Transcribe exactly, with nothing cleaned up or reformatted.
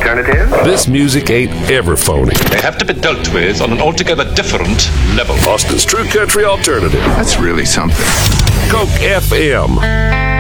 alternative? This music ain't ever phony. They have to be dealt with on an altogether different level. Austin's True Country Alternative. That's really something. Coke F M.